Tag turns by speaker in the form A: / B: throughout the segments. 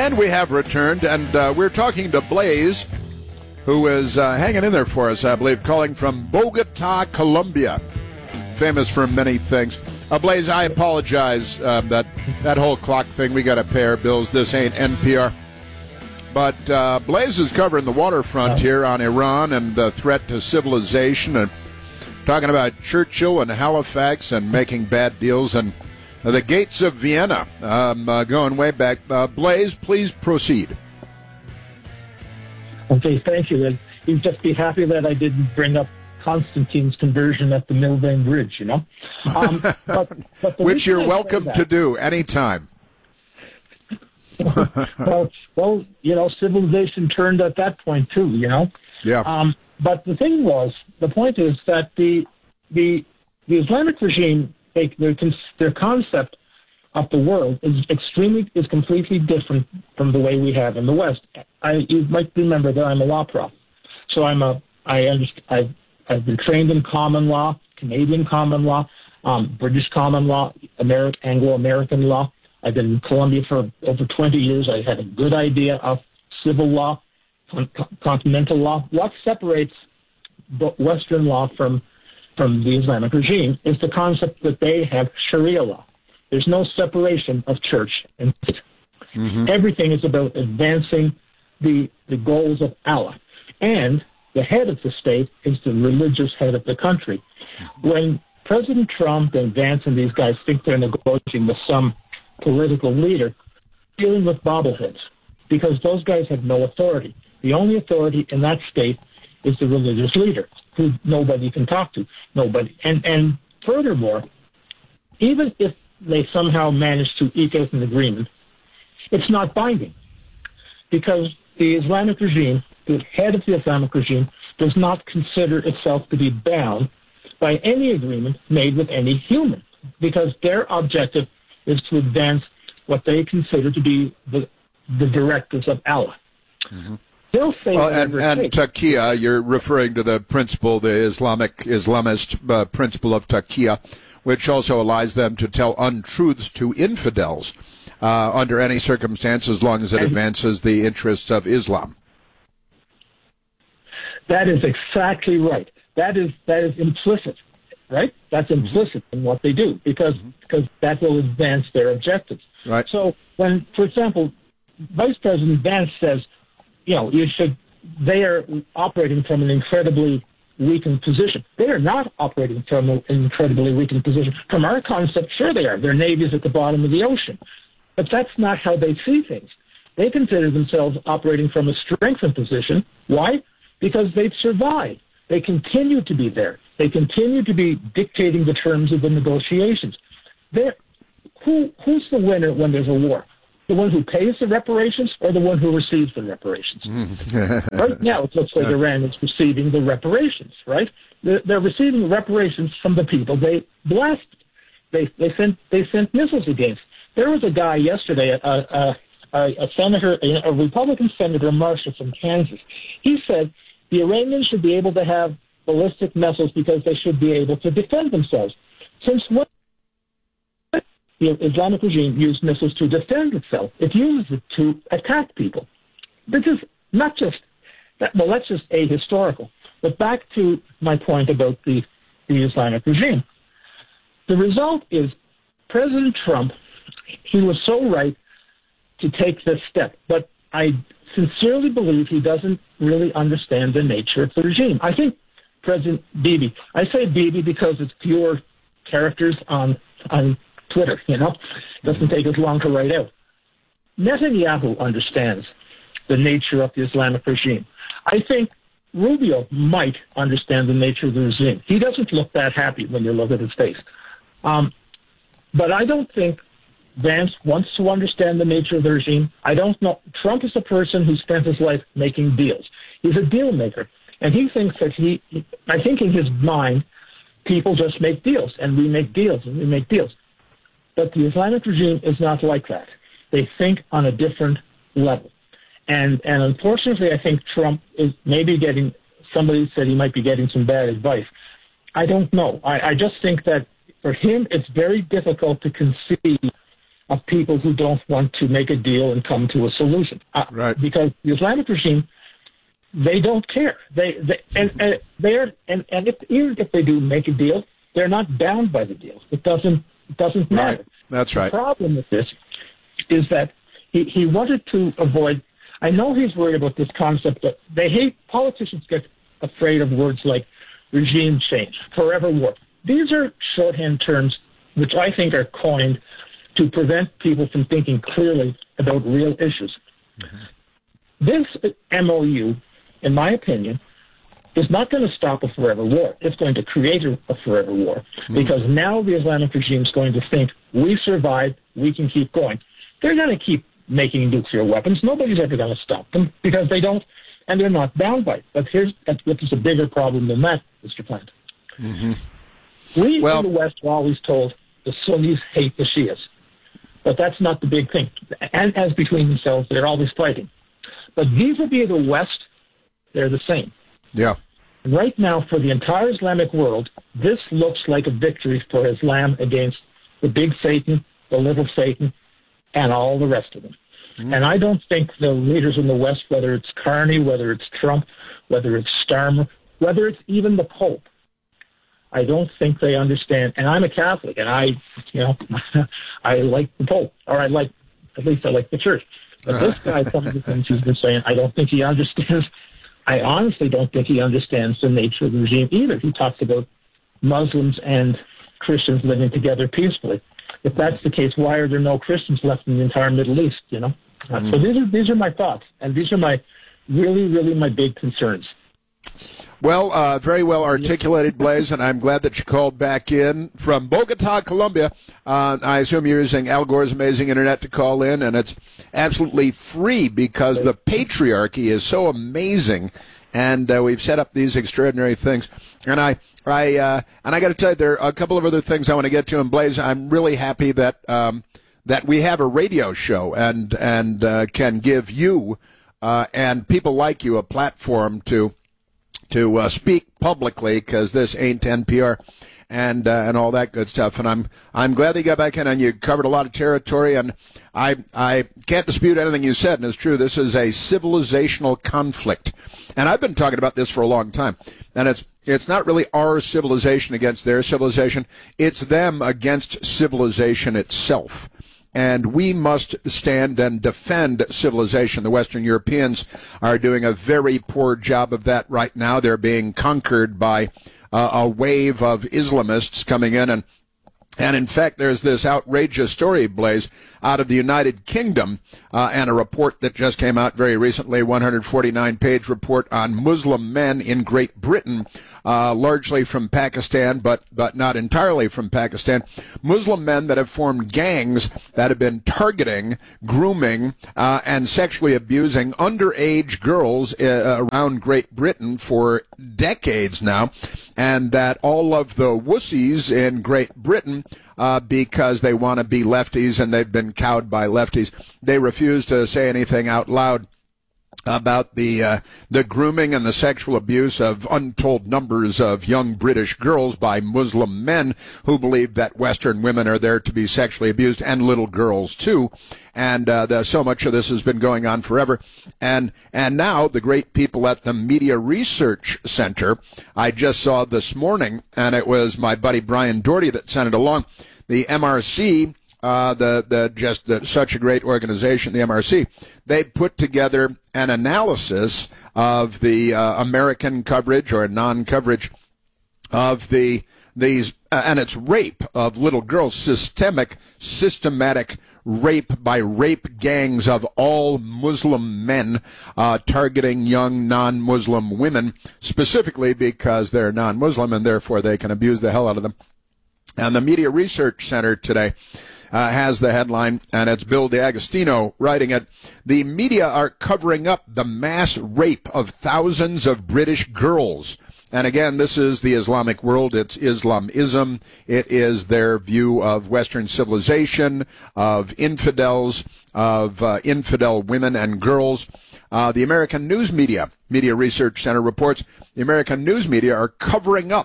A: And we have returned, and we're talking to Blaze, who is hanging in there for us, I believe, calling from Bogota, Colombia. Famous for many things. Blaze, I apologize that whole clock thing. We got to pay our bills. This ain't NPR. But Blaze is covering the waterfront here on Iran and the threat to civilization, and talking about Churchill and Halifax and making bad deals and the gates of Vienna, going way back. Blaze, please proceed.
B: Okay, thank you. And you'd just be happy that I didn't bring up Constantine's conversion at the Milvain Bridge, you know? But
A: which you're welcome to do anytime.
B: well, you know, civilization turned at that point too, you know?
A: Yeah.
B: But the point is that the Islamic regime, their concept of the world is completely different from the way we have in the West. You might remember that I'm a law prof, so I've been trained in common law, Canadian common law, British common law, Anglo-American law. I've been in Colombia for over 20 years. I had a good idea of civil law, continental law. What separates Western law from the Islamic regime is the concept that they have Sharia law. There's no separation of church and state. Mm-hmm. Everything is about advancing the goals of Allah. And the head of the state is the religious head of the country. When President Trump and Vance and these guys think they're negotiating with some political leader, dealing with bobbleheads, because those guys have no authority. The only authority in that state is the religious leader, who nobody can talk to. Nobody. And furthermore, even if they somehow manage to eke out an agreement, it's not binding, because the Islamic regime, the head of the Islamic regime, does not consider itself to be bound by any agreement made with any human, because their objective is to advance what they consider to be the directives of Allah. Mm-hmm. They'll say
A: and taqiyya, you're referring to the principle, the Islamist principle of taqiyya, which also allows them to tell untruths to infidels under any circumstance, as long as it advances the interests of Islam.
B: That is exactly right. That is implicit, right? That's implicit in what they do, because that will advance their objectives.
A: Right.
B: So when, for example, Vice President Vance says, you know, they are operating from an incredibly weakened position. They are not operating from an incredibly weakened position. From our concept, sure they are. Their navy is at the bottom of the ocean. But that's not how they see things. They consider themselves operating from a strengthened position. Why? Because they've survived. They continue to be there. They continue to be dictating the terms of the negotiations. Who's the winner when there's a war? The one who pays the reparations or the one who receives the reparations? Right now, it looks like Iran is receiving the reparations, right? They're receiving reparations from the people they blasted. They sent missiles against. There was a guy yesterday, a senator, a Republican senator, Marshall from Kansas. He said the Iranians should be able to have ballistic missiles because they should be able to defend themselves. Since when the Islamic regime used missiles to defend itself? It uses it to attack people. This is not just that. Well, that's just ahistorical. But back to my point about the Islamic regime. The result is President Trump, he was so right to take this step, but I sincerely believe he doesn't really understand the nature of the regime. I think President Bibi, I say Bibi because it's fewer characters on Twitter, you know? It doesn't take as long to write out. Netanyahu understands the nature of the Islamic regime. I think Rubio might understand the nature of the regime. He doesn't look that happy when you look at his face. But I don't think Vance wants to understand the nature of the regime. I don't know. Trump is a person who spent his life making deals. He's a deal maker. And he thinks that I think in his mind, people just make deals, and we make deals, and we make deals. But the Islamic regime is not like that. They think on a different level. And unfortunately, I think Trump is maybe getting, somebody said he might be getting some bad advice. I don't know. I just think that for him, it's very difficult to conceive of people who don't want to make a deal and come to a solution.
A: Right.
B: Because the Islamic regime, they don't care. Even if they do make a deal, they're not bound by the deal. It doesn't matter.
A: Right. That's right.
B: The problem with this is that he wanted to avoid. I know he's worried about this concept, but politicians get afraid of words like regime change, forever war. These are shorthand terms which I think are coined to prevent people from thinking clearly about real issues. Mm-hmm. This MOU, in my opinion, is not going to stop a forever war. It's going to create a forever war, because now the Islamic regime is going to think, we survived, we can keep going. They're going to keep making nuclear weapons. Nobody's ever going to stop them because they don't, and they're not bound by it. But there's a bigger problem than that, Mr. Plant. Mm-hmm. We in the West are always told the Sunnis hate the Shias. But that's not the big thing. And as between themselves, they're always fighting. But vis-a-vis the West, they're the same.
A: Yeah.
B: Right now, for the entire Islamic world, this looks like a victory for Islam against the big Satan, the little Satan, and all the rest of them. Mm. And I don't think the leaders in the West, whether it's Carney, whether it's Trump, whether it's Starmer, whether it's even the Pope, I don't think they understand. And I'm a Catholic, and I like the Pope, or at least I like the Church. But this guy, some of the things he's been saying, I don't think he understands. I honestly don't think he understands the nature of the regime either. He talks about Muslims and Christians living together peacefully. If that's the case, why are there no Christians left in the entire Middle East? So these are my thoughts, and these are my really my big concerns.
A: Well, very well articulated, Blaise, and I'm glad that you called back in from Bogota, Colombia. I assume you're using Al Gore's amazing internet to call in, and it's absolutely free because the patriarchy is so amazing, and we've set up these extraordinary things. And I got to tell you, there are a couple of other things I want to get to. And Blaise, I'm really happy that that we have a radio show and can give you and people like you a platform to speak publicly, because this ain't NPR and all that good stuff. And I'm glad that you got back in and you covered a lot of territory. And I can't dispute anything you said, and it's true. This is a civilizational conflict, and I've been talking about this for a long time. And it's not really our civilization against their civilization; it's them against civilization itself. And we must stand and defend civilization. The Western Europeans are doing a very poor job of that right now. They're being conquered by a wave of Islamists coming in. And in fact, there's this outrageous story, Blaise, out of the United Kingdom, and a report that just came out very recently, 149-page report on Muslim men in Great Britain, largely from Pakistan, but not entirely from Pakistan. Muslim men that have formed gangs that have been targeting, grooming, and sexually abusing underage girls around Great Britain for decades now, and that all of the wussies in Great Britain, because they want to be lefties and they've been cowed by lefties, they refuse to say anything out loud about the grooming and the sexual abuse of untold numbers of young British girls by Muslim men who believe that Western women are there to be sexually abused, and little girls too. And so much of this has been going on forever. And now the great people at the Media Research Center, I just saw this morning, and it was my buddy Brian Doherty that sent it along, the MRC, such a great organization, the MRC, they put together an analysis of the American coverage or non-coverage of these, and it's rape of little girls, systematic rape by rape gangs of all Muslim men, targeting young non-Muslim women, specifically because they're non-Muslim and therefore they can abuse the hell out of them. And the Media Research Center today has the headline, and it's Bill D'Agostino writing it. The media are covering up the mass rape of thousands of British girls. And again, this is the Islamic world. It's Islamism. It is their view of Western civilization, of infidels, of infidel women and girls. The American news media, Media Research Center reports, the American news media are covering up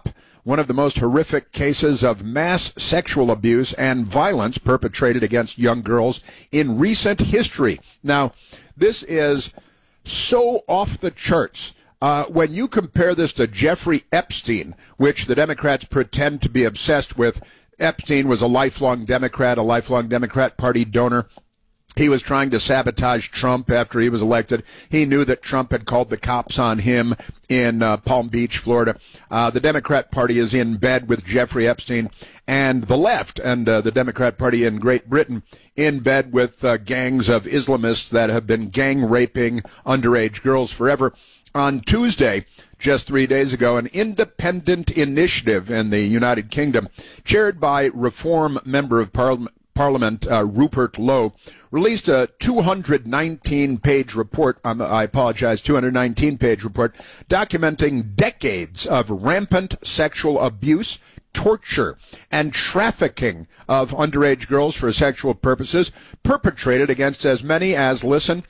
A: one of the most horrific cases of mass sexual abuse and violence perpetrated against young girls in recent history. Now, this is so off the charts. When you compare this to Jeffrey Epstein, which the Democrats pretend to be obsessed with, Epstein was a lifelong Democrat Party donor. He was trying to sabotage Trump after he was elected. He knew that Trump had called the cops on him in Palm Beach, Florida. The Democrat Party is in bed with Jeffrey Epstein, and the left and the Democrat Party in Great Britain in bed with gangs of Islamists that have been gang raping underage girls forever. On Tuesday, just 3 days ago, an independent initiative in the United Kingdom, chaired by Reform Member of Parliament Rupert Lowe, released a 219-page report, 219-page report, documenting decades of rampant sexual abuse, torture, and trafficking of underage girls for sexual purposes, perpetrated against as many as, listen,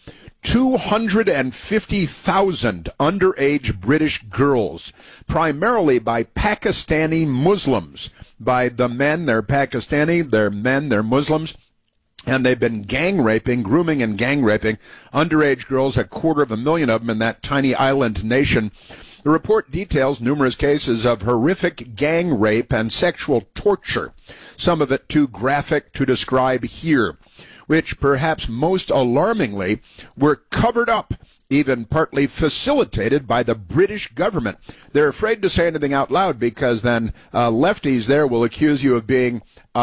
A: 250,000 underage British girls, primarily by Pakistani Muslims. By the men, they're Pakistani, they're men, they're Muslims. And they've been grooming and gang raping underage girls, 250,000 of them in that tiny island nation. The report details numerous cases of horrific gang rape and sexual torture, some of it too graphic to describe here, which perhaps most alarmingly were covered up, even partly facilitated by the British government. They're afraid to say anything out loud because then lefties there will accuse you of being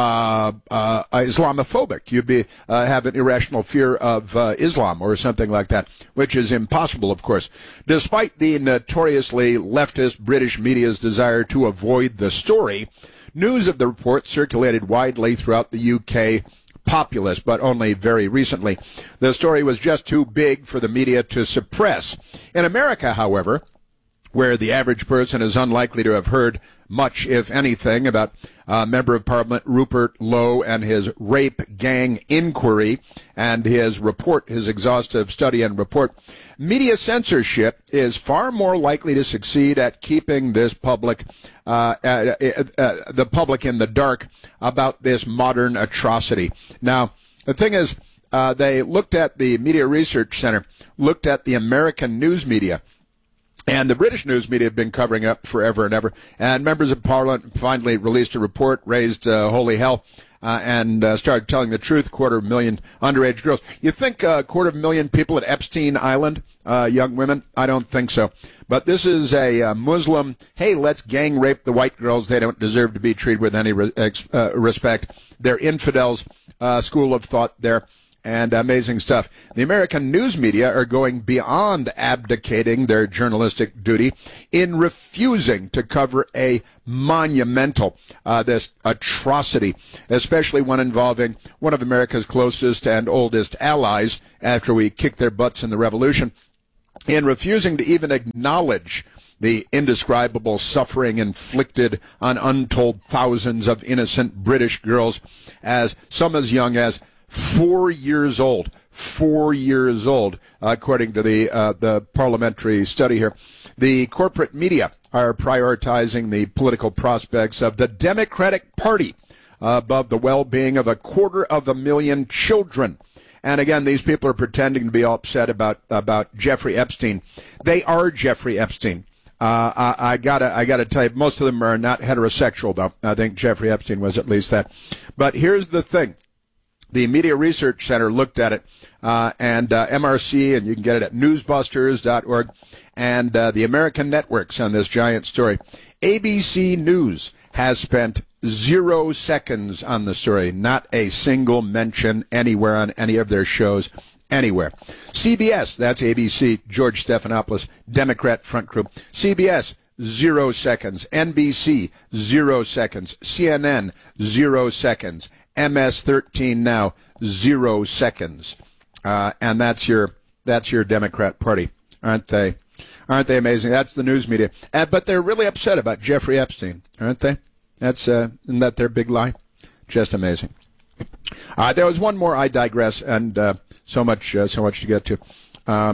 A: Islamophobic. You'd have an irrational fear of Islam or something like that, which is impossible, of course. Despite the notoriously leftist British media's desire to avoid the story, news of the report circulated widely throughout the UK populace, but only very recently. The story was just too big for the media to suppress. In America, however, where the average person is unlikely to have heard much, if anything, about Member of Parliament Rupert Lowe and his rape gang inquiry and his report, his exhaustive study and report, media censorship is far more likely to succeed at keeping this public, the public in the dark about this modern atrocity. Now, the thing is, they looked at the Media Research Center, looked at the American news media, and the British news media have been covering up forever and ever. And members of Parliament finally released a report, raised holy hell, and started telling the truth. 250,000 underage girls. You think 250,000 people at Epstein Island, young women? I don't think so. But this is a Muslim, hey, let's gang rape the white girls. They don't deserve to be treated with any respect. They're infidels, school of thought there. And amazing stuff. The American news media are going beyond abdicating their journalistic duty in refusing to cover a monumental, this atrocity, especially one involving one of America's closest and oldest allies after we kicked their butts in the revolution, in refusing to even acknowledge the indescribable suffering inflicted on untold thousands of innocent British girls, as some as young as 4 years old, according to the parliamentary study here. The corporate media are prioritizing the political prospects of the Democratic Party above the well-being of 250,000 children. And again, these people are pretending to be all upset about Jeffrey Epstein. They are Jeffrey Epstein. I gotta tell you, most of them are not heterosexual, though. I think Jeffrey Epstein was at least that. But here's the thing. The Media Research Center looked at it, and MRC, and you can get it at newsbusters.org, and the American networks on this giant story. ABC News has spent 0 seconds on the story, not a single mention anywhere on any of their shows, anywhere. CBS, that's ABC, George Stephanopoulos, Democrat front group. CBS, 0 seconds. NBC, 0 seconds. CNN, 0 seconds. MS-13 now, 0 seconds. And that's your Democrat Party. Aren't they amazing? That's the news media. But they're really upset about Jeffrey Epstein, aren't they? Isn't that their big lie? Just amazing. There was one more. I digress, and so much to get to.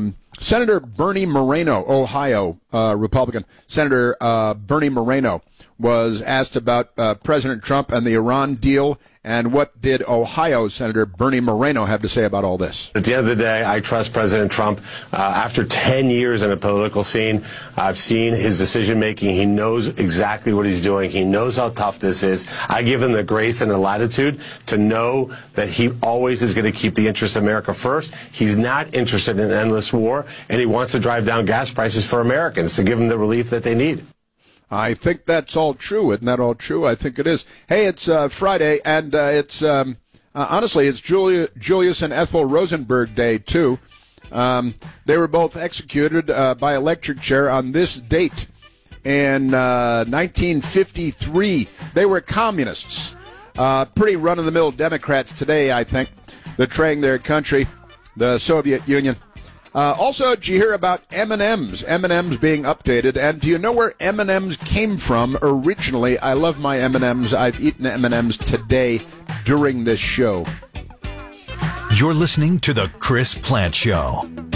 A: Senator Bernie Moreno, Ohio Republican. Senator Bernie Moreno was asked about President Trump and the Iran deal, and what did Ohio Senator Bernie Moreno have to say about all this?
C: At the end of the day, I trust President Trump. After 10 years in the political scene, I've seen his decision-making. He knows exactly what he's doing. He knows how tough this is. I give him the grace and the latitude to know that he always is going to keep the interests of America first. He's not interested in endless war, and he wants to drive down gas prices for Americans to give them the relief that they need.
A: I think that's all true. Isn't that all true? I think it is. Hey, it's Friday, and it's honestly, it's Julius and Ethel Rosenberg Day, too. They were both executed by electric chair on this date in 1953. They were communists, pretty run-of-the-mill Democrats today, I think, betraying their country, the Soviet Union. Also, did you hear about M&Ms? M&Ms being updated. And do you know where M&Ms came from originally? I love my M&Ms. I've eaten M&Ms today during this show.
D: You're listening to The Chris Plante Show.